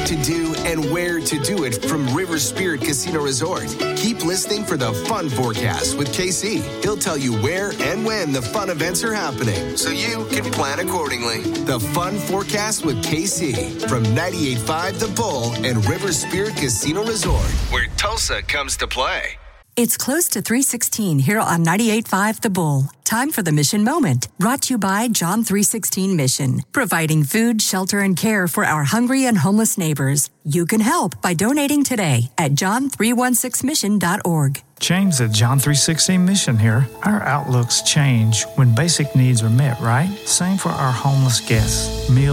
what to do and where to do it from River Spirit Casino Resort. Keep listening for the Fun Forecast with KC. He'll tell you where and when the fun events are happening, so you can plan accordingly. The Fun Forecast with KC from 98.5 The Bull and River Spirit Casino Resort, where Tulsa comes to play. It's close to 3:16 here on 98.5 The Bull. Time for the Mission Moment, brought to you by John 3:16 Mission, providing food, shelter, and care for our hungry and homeless neighbors. You can help by donating today at john316mission.org. James at John 316 Mission here. Our outlooks change when basic needs are met, right? Same for our homeless guests. Meals